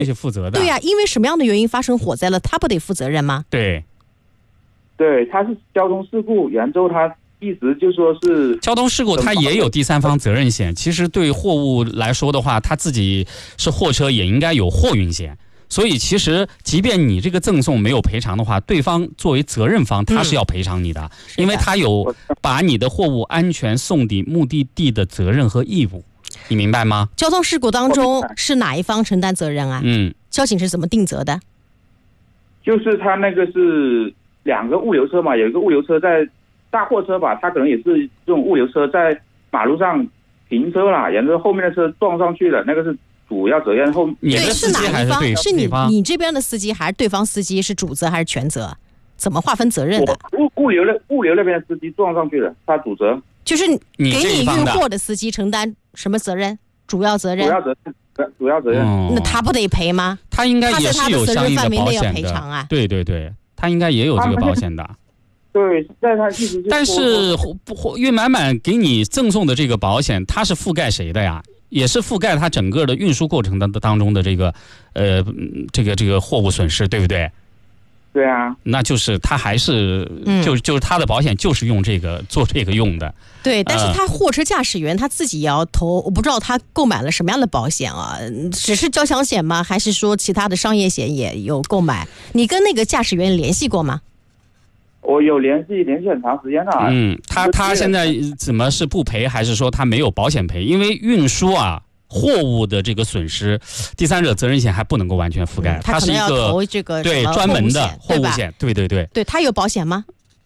是负责的。 对呀，因为什么样的原因发生火灾了，他不得负责任吗？ 对， 他是交通事故，然后他一直就说是交通事故，它也有第三方责任险。其实对货物来说的话，他自己是货车，也应该有货运险。所以其实即便你这个赠送没有赔偿的话，对方作为责任方他是要赔偿你的，因为他有把你的货物安全送抵目的地的责任和义务，你明白吗？ 交通事故当中是哪一方承担责任啊？交警是怎么定责的？ 就是他那个是2个物流车嘛，有一个物流车在大货车吧，他可能也是这种物流车在马路上停车了，然后后面的车撞上去了，那个是主要责任。后你的司机还是对方？ 是你这边的司机还是对方司机是主责还是全责？怎么划分责任的？ 物流那边的司机撞上去了，他主责。 就是给你运货的司机承担什么责任？主要责任。 主要责任。 那他不得赔吗？ 他应该也是有相应的保险的。 啊、 对，他应该也有这个保险的。 对，但他意思就是， 但是运满满给你赠送的这个保险，它是覆盖谁的呀？也是覆盖它整个的运输过程当中的这个货物损失，对不对？ 对啊， 那就是他还是就是他的保险就是用这个做这个用的。 对，但是他货车驾驶员他自己也要投，我不知道他购买了什么样的保险啊？只是交强险吗？还是说其他的商业险也有购买？你跟那个驾驶员联系过吗？ 我有联系很长时间了。 他现在怎么是不赔，还是说他没有保险赔？因为运输啊。货物的这个损失，第三者责任险还不能够完全覆盖，它是一个对专门的货物险，对。 对，它有保险吗？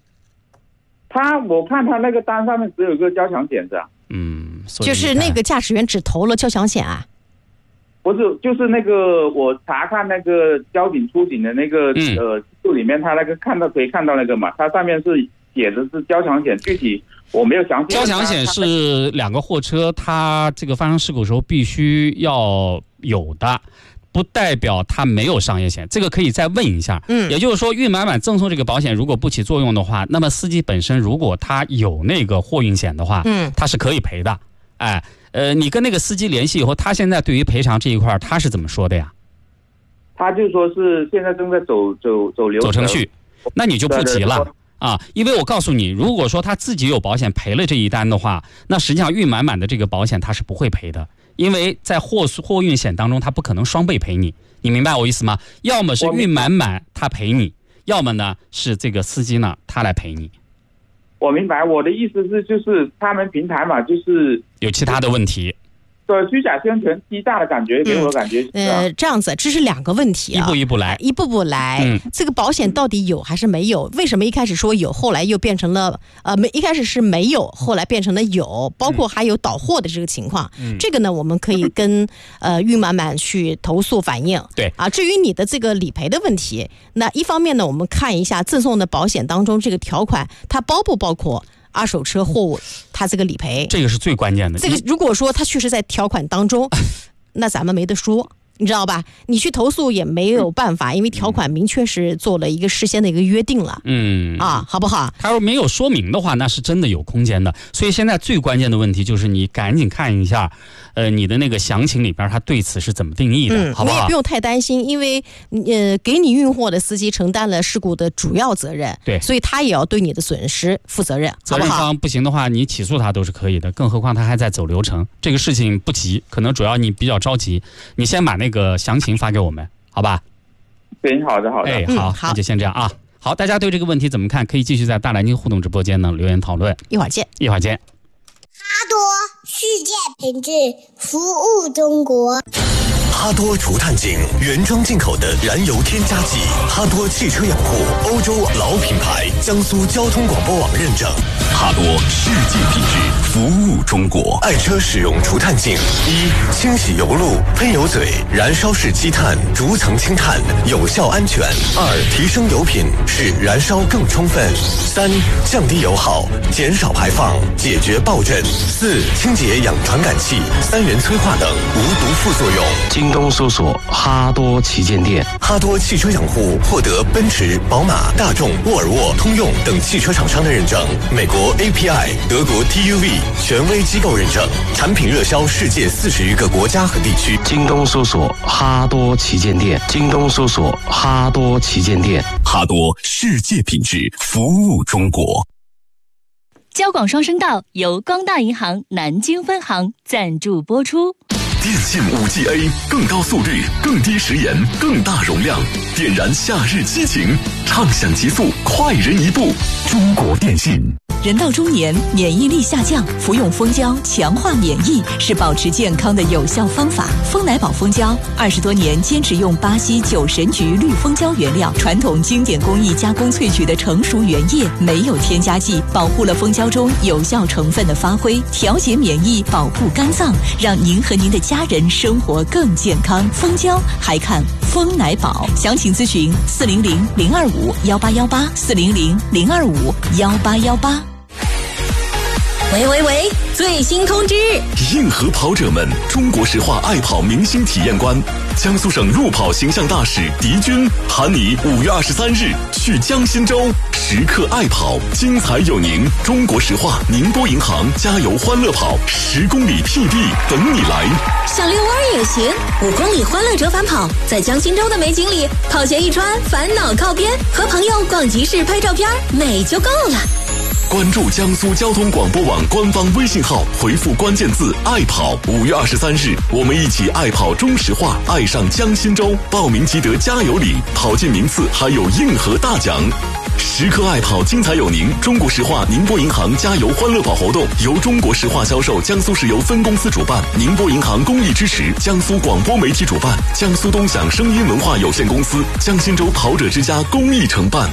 我看他那个单上面只有一个交强险的。 就是那个驾驶员只投了交强险啊？ 不是，就是那个我查看那个交警出警的那个记录里面，他那个可以看到那个嘛，它上面是写的是交强险，具体我没有详细。 交强险是2个货车，它这个发生事故的时候必须要有的，不代表它没有商业险，这个可以再问一下。也就是说，运满满赠送这个保险如果不起作用的话，那么司机本身如果他有那个货运险的话，他是可以赔的。你跟那个司机联系以后，他现在对于赔偿这一块他是怎么说的呀？ 他就说是现在正在走程序，那你就不急了。因为我告诉你，如果说他自己有保险赔了这一单的话，那实际上运满满的这个保险他是不会赔的，因为在货运险当中他不可能双倍赔你，你明白我意思吗？要么是运满满他赔你，要么呢是这个司机呢他来赔你。 我明白，我的意思是就是他们平台嘛，就是有其他的问题。 对，虚假宣传欺诈的感觉，给我的感觉这样子，这是2个问题啊， 一步步来。 这个保险到底有还是没有？为什么一开始说有，后来又变成了一开始是没有，后来变成了有，包括还有倒货的这个情况。这个呢，我们可以跟运满满去投诉反映。 对啊，至于你的这个理赔的问题，那一方面呢，我们看一下赠送的保险当中这个条款，它包不包括二手车货物它这个理赔， 这个是最关键的。 这个如果说它确实在条款当中，那咱们没得说，你知道吧？你去投诉也没有办法，因为条款明确是做了一个事先的一个约定了。好不好？ 他要没有说明的话，那是真的有空间的。所以现在最关键的问题就是你赶紧看一下，你的那个详情里边他对此是怎么定义的，好不好？ 我也不用太担心，因为给你运货的司机承担了事故的主要责任， 对， 所以他也要对你的损失负责任， 责任方不行的话，你起诉他都是可以的，更何况他还在走流程。这个事情不急，可能主要你比较着急，你先把那个详情发给我们，好吧？ 对，好的。 好，那就先这样啊。好，大家对这个问题怎么看？可以继续在大蓝鲸互动直播间呢留言讨论。 一会儿见。 哈多世界品质，服务中国。 哈多除碳井原装进口的燃油添加剂，哈多汽车养护欧洲老品牌，江苏交通广播网认证。哈多世界品质，服务中国。爱车使用除碳井：一、清洗油路、喷油嘴、燃烧式积碳，逐层清碳，有效安全；二、提升油品，使燃烧更充分；三、降低油耗，减少排放，解决爆震；四、清洁氧传感器、三元催化等无毒副作用。 京东搜索哈多旗舰店。 哈多汽车养护获得奔驰、宝马、大众、沃尔沃、通用等汽车厂商的认证，美国 API、德国 TUV 权威机构认证，产品热销世界40余个国家和地区。 京东搜索哈多旗舰店，京东搜索哈多旗舰店。 哈多世界品质，服务中国。 交广双声道由光大银行南京分行赞助播出。 电信 5G-A 更高速率、更低时延、更大容量，点燃夏日激情，畅享极速，快人一步。中国电信。 人到中年，免疫力下降，服用蜂胶强化免疫是保持健康的有效方法。蜂奶宝蜂胶20多年坚持用巴西9神菊绿蜂胶原料，传统经典工艺加工萃取的成熟原液，没有添加剂，保护了蜂胶中有效成分的发挥，调节免疫，保护肝脏，让您和您的家人生活更健康。蜂胶还看蜂奶宝，详情咨询400-025-1818，400-025-1818。 喂，最新通知！ 硬核跑者们，中国石化爱跑明星体验官，江苏省路跑形象大使狄军喊你5月23日去江心洲，时刻爱跑，精彩有您！中国石化宁波银行加油欢乐跑10公里 PB 等你来。 想遛弯也行，5公里欢乐折返跑，在江心洲的美景里，跑鞋一穿，烦恼靠边，和朋友逛集市拍照片，美就够了。 关注江苏交通广播网官方微信号，回复关键字爱跑，5月23日我们一起爱跑中石化，爱上江心洲，报名即得加油礼，跑进名次还有硬核大奖。时刻爱跑，精彩有您！中国石化宁波银行加油欢乐跑活动由中国石化销售江苏石油分公司主办，宁波银行公益支持，江苏广播媒体主办，江苏东响声音文化有限公司、江心洲跑者之家公益承办。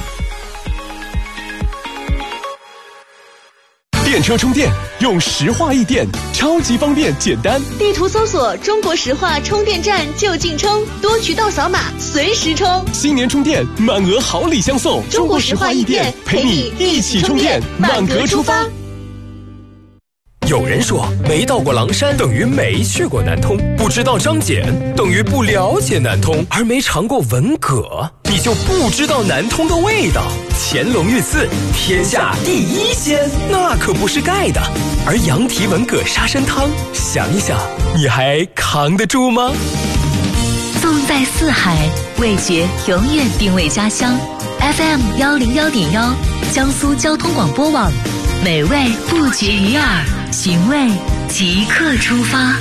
电车充电用石化易电，超级方便简单。 地图搜索中国石化充电站就近充，多渠道扫码随时充。 新年充电满额好礼相送， 中国石化易电陪你一起充电，满格出发。 有人说没到过狼山等于没去过南通，不知道张謇等于不了解南通，而没尝过文蛤你就不知道南通的味道。乾隆御赐天下第一鲜，那可不是盖的。而羊蹄文蛤沙参汤，想一想你还扛得住吗？ 纵在四海，味觉永远定位家乡。 FM 101.1，江苏交通广播网，美味不绝于耳，寻味即刻出发。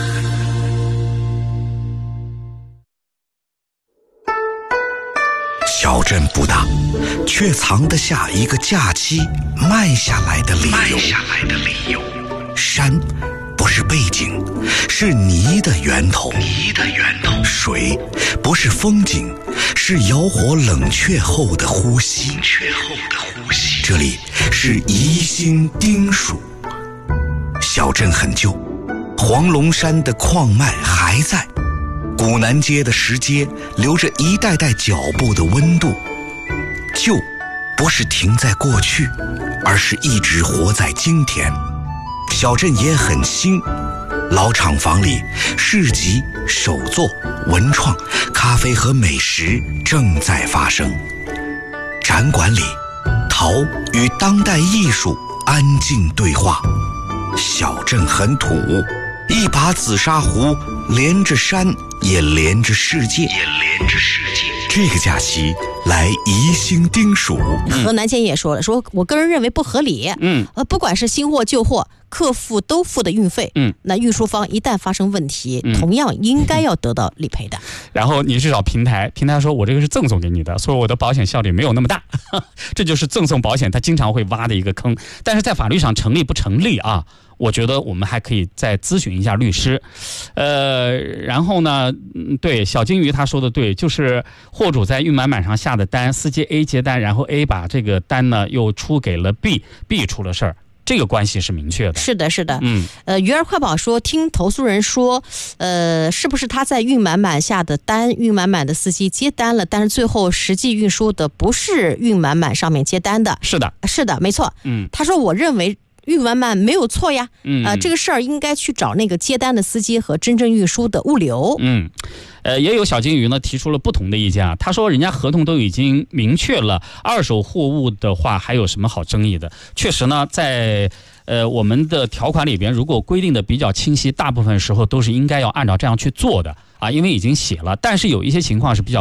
小镇不大，却藏得下一个假期慢下来的理由。山不是背景，是泥的源头。水不是风景，是窑火冷却后的呼吸。这里是宜兴丁蜀。小镇很旧，黄龙山的矿脉还在，古南街的石阶留着一代代脚步的温度。旧不是停在过去，而是一直活在今天。小镇也很新，老厂房里市集、手作、文创、咖啡和美食正在发生。展馆里，陶与当代艺术安静对话。小镇很土，一把紫砂壶连着山，也连着世界。这个假期来宜兴丁蜀。 河南间也说了，说我个人认为不合理。不管是新货旧货，客户都付的运费。那运输方一旦发生问题，同样应该要得到理赔的。 然后你去找平台说我这个是赠送给你的，所以我的保险效率没有那么大。这就是赠送保险它经常会挖的一个坑，但是在法律上成立不成立啊？我觉得我们还可以再咨询一下律师。然后呢，对小金鱼他说的对，就是货主在运满满上下的单，司机 A 接单，然后 A 把这个单呢又出给了 B 出了事儿。这个关系是明确的。 是的。鱼儿快宝说，听投诉人说，是不是他在运满满下的单，运满满的司机接单了，但是最后实际运输的不是运满满上面接单的？ 是的， 没错。他说，我认为运完慢没有错呀，这个事儿应该去找那个接单的司机和真正运输的物流。 也有小金鱼呢提出了不同的意见啊。他说人家合同都已经明确了，二手货物的话还有什么好争议的？确实呢，在我们的条款里边，如果规定的比较清晰，大部分时候都是应该要按照这样去做的啊，因为已经写了。但是有一些情况是比较